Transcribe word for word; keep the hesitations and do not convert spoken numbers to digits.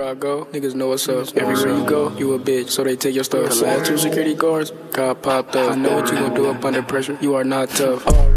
Everywhere I go, niggas know what's up. Everywhere you go, you a bitch, so they take your stuff. The last two security guards got popped up. I know what you gon' do up under pressure. You are not tough.